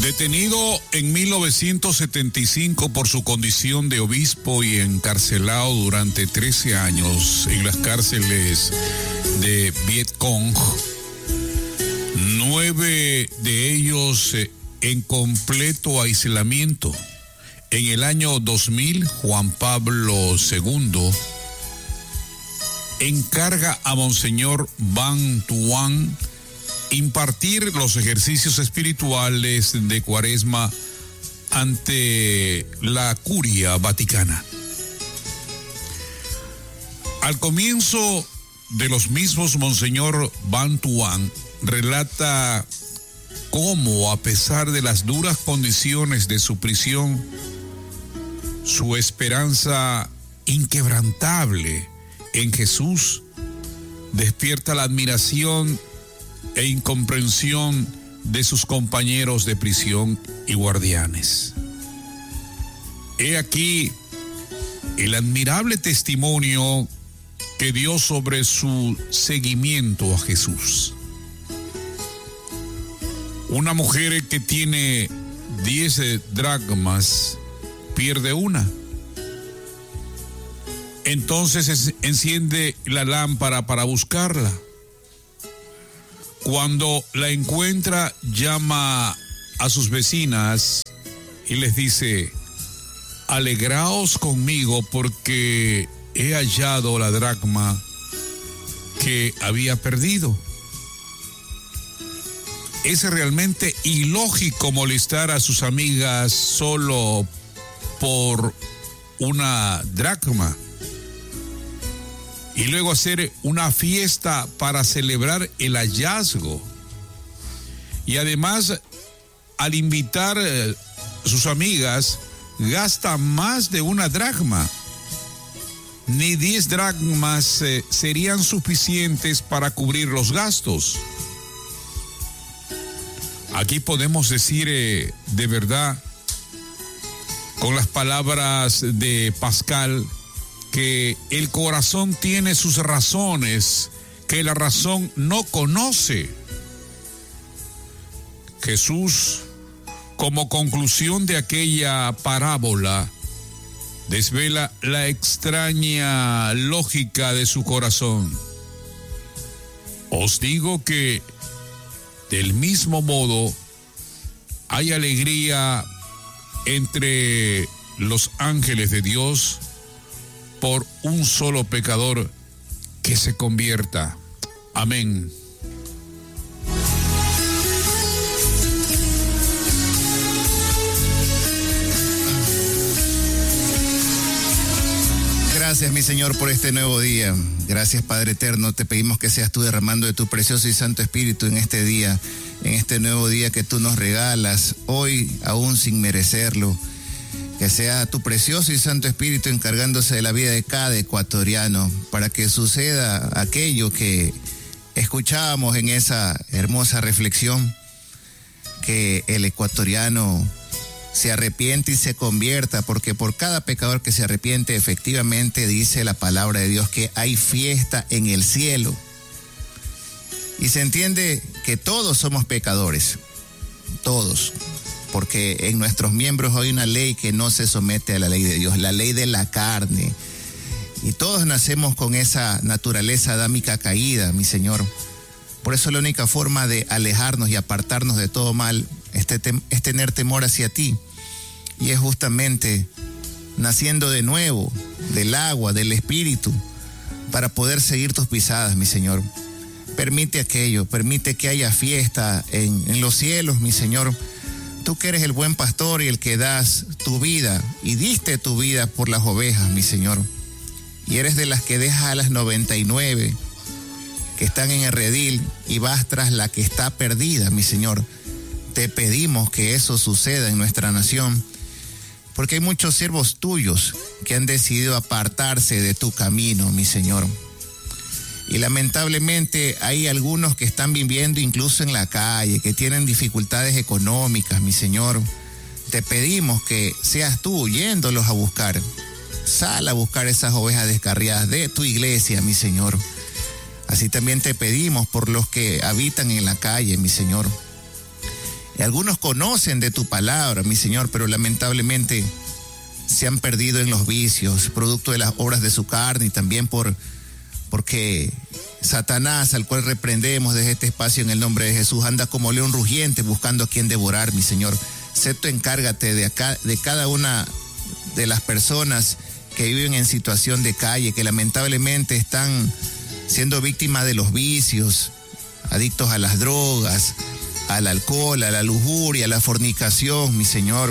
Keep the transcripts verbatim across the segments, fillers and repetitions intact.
Detenido en mil novecientos setenta y cinco por su condición de obispo y encarcelado durante trece años en las cárceles de Vietcong, nueve de ellos en completo aislamiento. En el año dos mil, Juan Pablo segundo encarga a Monseñor Van Thuan impartir los ejercicios espirituales de Cuaresma ante la Curia Vaticana. Al comienzo de los mismos, Monseñor Van Thuan relata cómo, a pesar de las duras condiciones de su prisión, su esperanza inquebrantable en Jesús despierta la admiración e incomprensión de sus compañeros de prisión y guardianes. He aquí el admirable testimonio que dio sobre su seguimiento a Jesús. Una mujer que tiene diez dracmas pierde una. Entonces enciende la lámpara para buscarla. Cuando la encuentra, llama a sus vecinas y les dice: alegraos conmigo porque he hallado la dracma que había perdido. Es realmente ilógico molestar a sus amigas solo por una dracma y luego hacer una fiesta para celebrar el hallazgo. Y además, al invitar a sus amigas, gasta más de una dracma. Ni diez dracmas eh, serían suficientes para cubrir los gastos. Aquí podemos decir eh, de verdad, con las palabras de Pascal, que el corazón tiene sus razones que la razón no conoce. Jesús, como conclusión de aquella parábola, desvela la extraña lógica de su corazón. Os digo que del mismo modo hay alegría entre los ángeles de Dios por un solo pecador que se convierta. Amén. Gracias, mi Señor, por este nuevo día. Gracias, Padre Eterno. Te pedimos que seas tú derramando de tu precioso y santo Espíritu en este día, en este nuevo día que tú nos regalas, hoy aún sin merecerlo. Que sea tu precioso y santo Espíritu encargándose de la vida de cada ecuatoriano para que suceda aquello que escuchábamos en esa hermosa reflexión, que el ecuatoriano se arrepiente y se convierta, porque por cada pecador que se arrepiente, efectivamente dice la palabra de Dios que hay fiesta en el cielo. Y se entiende que todos somos pecadores, todos. Porque en nuestros miembros hay una ley que no se somete a la ley de Dios, la ley de la carne. Y todos nacemos con esa naturaleza adámica caída, mi Señor. Por eso la única forma de alejarnos y apartarnos de todo mal es, te, es tener temor hacia ti. Y es justamente naciendo de nuevo, del agua, del Espíritu, para poder seguir tus pisadas, mi Señor. Permite aquello, permite que haya fiesta en, en los cielos, mi Señor. Tú que eres el buen pastor y el que das tu vida y diste tu vida por las ovejas, mi Señor. Y eres de las que dejas a las noventa y nueve que están en el redil y vas tras la que está perdida, mi Señor. Te pedimos que eso suceda en nuestra nación, porque hay muchos siervos tuyos que han decidido apartarse de tu camino, mi Señor. Y lamentablemente hay algunos que están viviendo incluso en la calle, que tienen dificultades económicas, mi Señor. Te pedimos que seas tú yéndolos a buscar. Sal a buscar esas ovejas descarriadas de tu iglesia, mi Señor. Así también te pedimos por los que habitan en la calle, mi Señor. Y algunos conocen de tu palabra, mi Señor, pero lamentablemente se han perdido en los vicios, producto de las obras de su carne y también por, porque Satanás, al cual reprendemos desde este espacio en el nombre de Jesús, anda como león rugiente buscando a quien devorar, mi Señor. Sé tú encárgate de, acá, de cada una de las personas que viven en situación de calle, que lamentablemente están siendo víctimas de los vicios, adictos a las drogas, al alcohol, a la lujuria, a la fornicación, mi Señor,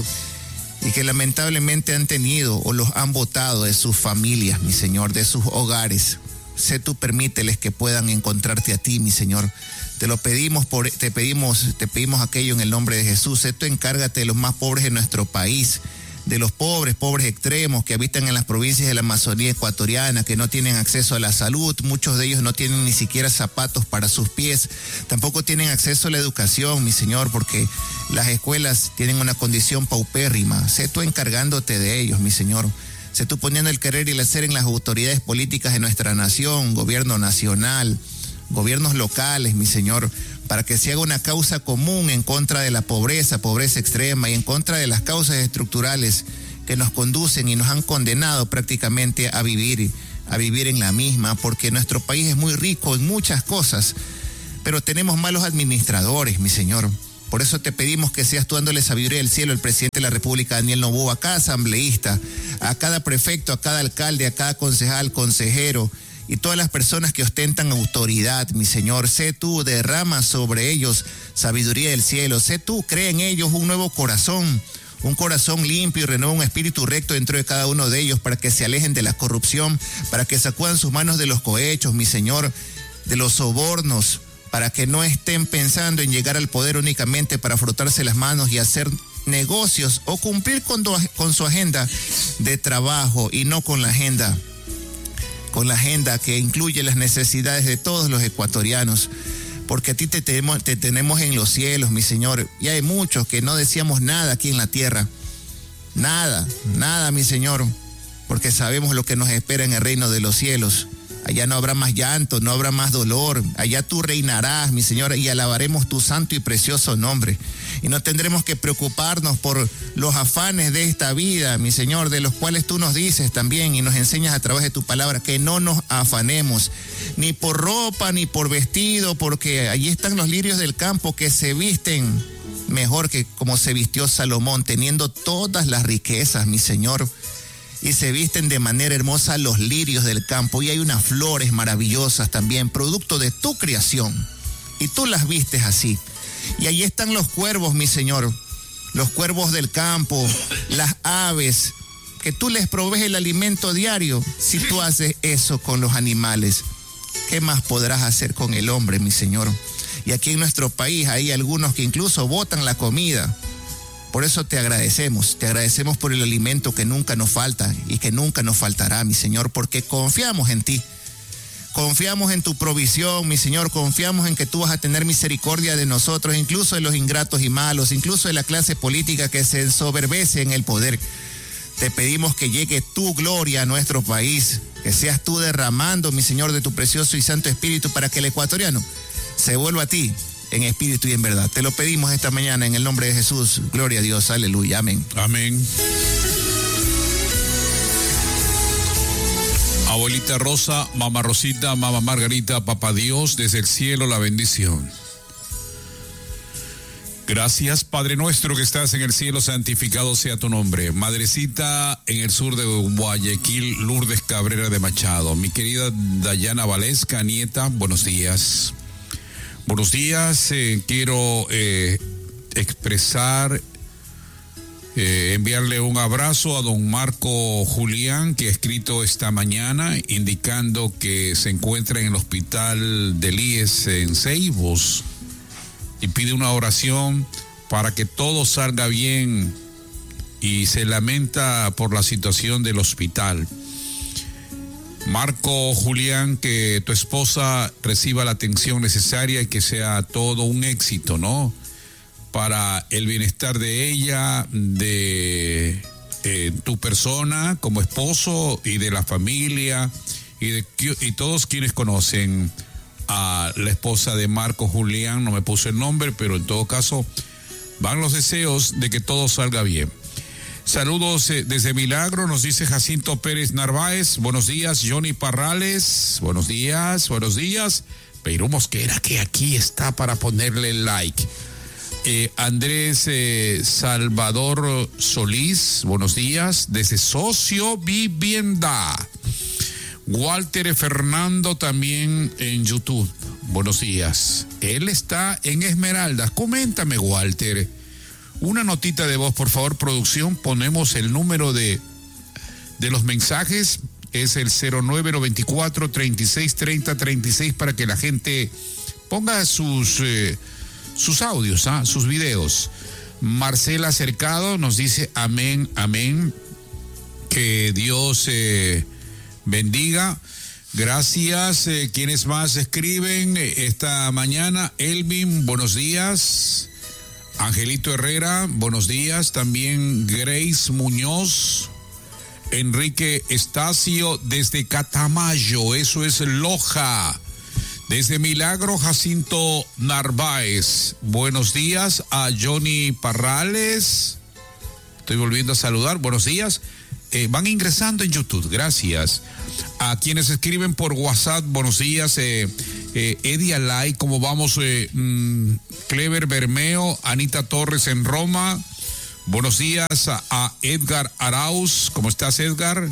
y que lamentablemente han tenido o los han botado de sus familias, mi Señor, de sus hogares. Sé tú permíteles que puedan encontrarte a ti, mi Señor. Te lo pedimos, por, te pedimos, te pedimos aquello en el nombre de Jesús. Sé tú encárgate de los más pobres de nuestro país, de los pobres, pobres extremos que habitan en las provincias de la Amazonía ecuatoriana, que no tienen acceso a la salud, muchos de ellos no tienen ni siquiera zapatos para sus pies, tampoco tienen acceso a la educación, mi Señor, porque las escuelas tienen una condición paupérrima. Sé tú encargándote de ellos, mi Señor. Sé tú poniendo el querer y el hacer en las autoridades políticas de nuestra nación, gobierno nacional, gobiernos locales, mi Señor, para que se haga una causa común en contra de la pobreza, pobreza extrema, y en contra de las causas estructurales que nos conducen y nos han condenado prácticamente a vivir, a vivir en la misma, porque nuestro país es muy rico en muchas cosas, pero tenemos malos administradores, mi Señor. Por eso te pedimos que seas tú dándole sabiduría del cielo al presidente de la República, Daniel Noboa, a cada asambleísta, a cada prefecto, a cada alcalde, a cada concejal, consejero, y todas las personas que ostentan autoridad, mi Señor. Sé tú, derrama sobre ellos sabiduría del cielo. Sé tú, crea en ellos un nuevo corazón, un corazón limpio, y renueva un espíritu recto dentro de cada uno de ellos, para que se alejen de la corrupción, para que sacudan sus manos de los cohechos, mi Señor, de los sobornos, para que no estén pensando en llegar al poder únicamente para frotarse las manos y hacer negocios o cumplir con, do, con su agenda de trabajo, y no con la agenda con la agenda que incluye las necesidades de todos los ecuatorianos, porque a ti te tenemos, te tenemos en los cielos, mi Señor, y hay muchos que no decíamos nada aquí en la tierra, nada, nada, mi Señor, porque sabemos lo que nos espera en el reino de los cielos. Allá no habrá más llanto, no habrá más dolor. Allá tú reinarás, mi Señor, y alabaremos tu santo y precioso nombre. Y no tendremos que preocuparnos por los afanes de esta vida, mi Señor, de los cuales tú nos dices también y nos enseñas a través de tu palabra, que no nos afanemos, ni por ropa, ni por vestido, porque allí están los lirios del campo que se visten mejor que como se vistió Salomón, teniendo todas las riquezas, mi Señor. Y se visten de manera hermosa los lirios del campo, y hay unas flores maravillosas también, producto de tu creación, y tú las vistes así. Y ahí están los cuervos, mi Señor, los cuervos del campo, las aves, que tú les provees el alimento diario. Si tú haces eso con los animales, ¿qué más podrás hacer con el hombre, mi Señor? Y aquí en nuestro país hay algunos que incluso botan la comida. Por eso te agradecemos, te agradecemos por el alimento que nunca nos falta y que nunca nos faltará, mi Señor, porque confiamos en ti. Confiamos en tu provisión, mi Señor, confiamos en que tú vas a tener misericordia de nosotros, incluso de los ingratos y malos, incluso de la clase política que se ensoberbece en el poder. Te pedimos que llegue tu gloria a nuestro país, que seas tú derramando, mi Señor, de tu precioso y santo Espíritu, para que el ecuatoriano se vuelva a ti en espíritu y en verdad. Te lo pedimos esta mañana en el nombre de Jesús. Gloria a Dios. Aleluya. Amén. Amén. Abuelita Rosa, mamá Rosita, mamá Margarita, papá Dios, desde el cielo la bendición. Gracias, Padre nuestro que estás en el cielo, santificado sea tu nombre. Madrecita en el sur de Guayaquil, Lourdes Cabrera de Machado. Mi querida Dayana Valesca, nieta, buenos días. Buenos días, eh, quiero eh, expresar, eh, enviarle un abrazo a don Marco Julián, que ha escrito esta mañana indicando que se encuentra en el hospital del I E S en Ceibos y pide una oración para que todo salga bien, y se lamenta por la situación del hospital. Marco Julián, que tu esposa reciba la atención necesaria y que sea todo un éxito, ¿no? Para el bienestar de ella, de eh, tu persona como esposo y de la familia y de y todos quienes conocen a la esposa de Marco Julián. No me puse el nombre, pero en todo caso van los deseos de que todo salga bien. Saludos eh, desde Milagro, nos dice Jacinto Pérez Narváez. Buenos días, Johnny Parrales. Buenos días, buenos días. Peirú Mosquera, que aquí está para ponerle like. Eh, Andrés eh, Salvador Solís, buenos días, desde Socio Vivienda. Walter Fernando también en YouTube, buenos días. Él está en Esmeraldas. Coméntame, Walter, una notita de voz, por favor, producción. Ponemos el número de, de los mensajes. Es el cero nueve noventa y cuatro, treinta y seis, treinta, treinta y seis para que la gente ponga sus, eh, sus audios, ¿ah? sus videos. Marcela Cercado nos dice amén, amén. Que Dios eh, bendiga. Gracias. Eh, ¿Quiénes más escriben esta mañana? Elvin, buenos días. Angelito Herrera, buenos días. También Grace Muñoz. Enrique Estacio desde Catamayo, eso es Loja. Desde Milagro, Jacinto Narváez. Buenos días a Johnny Parrales. Estoy volviendo a saludar. Buenos días. Eh, van ingresando en YouTube, gracias. A quienes escriben por WhatsApp, buenos días. Eh, eh, Eddie Alay, ¿cómo vamos? Eh, mm, Clever Bermeo, Anita Torres en Roma. Buenos días a, a Edgar Arauz. ¿Cómo estás, Edgar?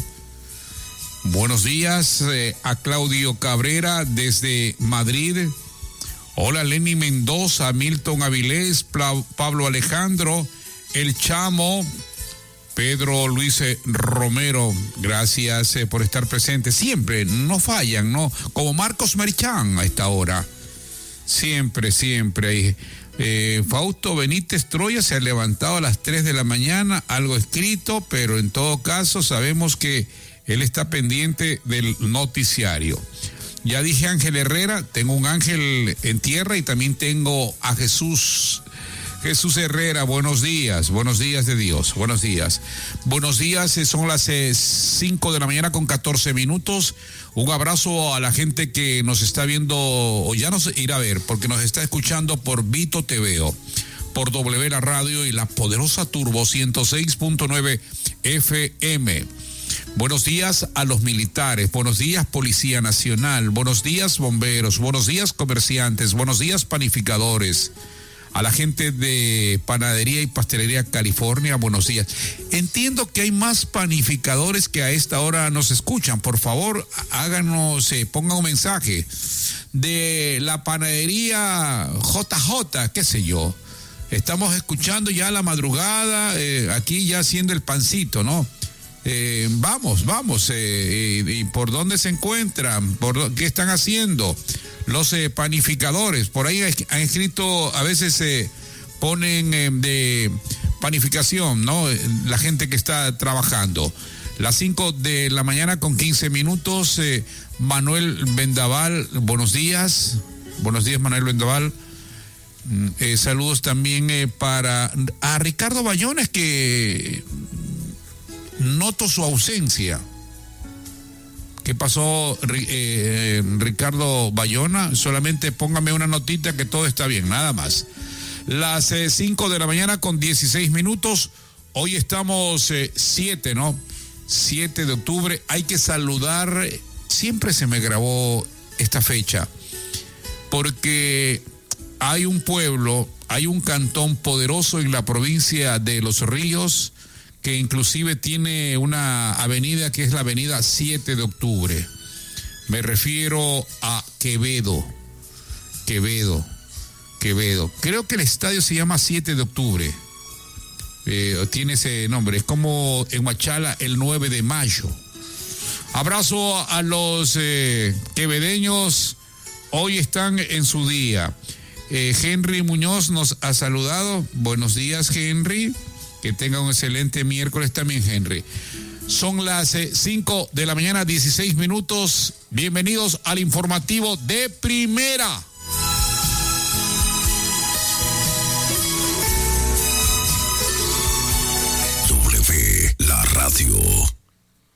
Buenos días eh, a Claudio Cabrera desde Madrid. Hola, Lenny Mendoza, Milton Avilés, Pla- Pablo Alejandro, El Chamo, Pedro Luis Romero. Gracias eh, por estar presentes. Siempre, no fallan, ¿no? Como Marcos Marichán a esta hora. Siempre, siempre. Eh, Fausto Benítez Troya se ha levantado a las tres de la mañana, algo escrito, pero en todo caso sabemos que él está pendiente del noticiario. Ya dije Ángel Herrera, tengo un ángel en tierra y también tengo a Jesús. Jesús Herrera, buenos días, buenos días de Dios, buenos días. Buenos días, son las cinco de la mañana con catorce minutos. Un abrazo a la gente que nos está viendo, o ya nos irá a ver, porque nos está escuchando por Vito T V O, por W La Radio y la poderosa Turbo ciento seis punto nueve F M. Buenos días a los militares, buenos días Policía Nacional, buenos días bomberos, buenos días comerciantes, buenos días panificadores. A la gente de Panadería y Pastelería California, buenos días. Entiendo que hay más panificadores que a esta hora nos escuchan. Por favor, háganos, eh, pongan un mensaje. De la Panadería J J, qué sé yo. Estamos escuchando ya la madrugada, eh, aquí ya haciendo el pancito, ¿no? Eh, vamos, vamos. Eh, ¿Y por dónde se encuentran? ¿Por qué están haciendo? Los eh, panificadores, por ahí han escrito, a veces se eh, ponen eh, de panificación, ¿no? La gente que está trabajando. Las cinco de la mañana con quince minutos, eh, Manuel Vendaval, buenos días. Buenos días, Manuel Vendaval. Eh, saludos también eh, para a Ricardo Bayones, que noto su ausencia. ¿Qué pasó, eh, Ricardo Bayona? Solamente póngame una notita que todo está bien, nada más. Las cinco eh, de la mañana con dieciséis minutos. Hoy estamos siete, eh, ¿no? siete de octubre. Hay que saludar. Siempre se me grabó esta fecha. Porque hay un pueblo, hay un cantón poderoso en la provincia de Los Ríos, que inclusive tiene una avenida que es la avenida siete de octubre. Me refiero a Quevedo. Quevedo. Quevedo. Creo que el estadio se llama siete de octubre. Eh, tiene ese nombre. Es como en Machala el nueve de mayo. Abrazo a los eh, quevedeños. Hoy están en su día. Eh, Henry Muñoz nos ha saludado. Buenos días, Henry. Que tenga un excelente miércoles también, Henry. Son las cinco de la mañana, dieciséis minutos. Bienvenidos al informativo de primera. W La Radio.